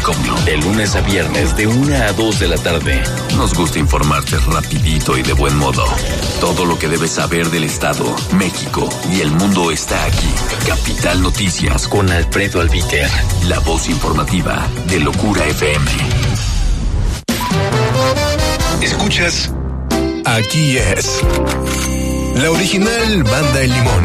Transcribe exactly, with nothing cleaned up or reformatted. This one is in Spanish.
manicomio. De lunes a viernes, de una a dos de la tarde. Nos gusta informarte rapidito y de buen modo. Todo lo que debes saber del Estado, México y el mundo está aquí. Capital Noticias con Alfredo Albiter. La voz informativa de Locura F M. Escuchas. Aquí es la original Banda El Limón.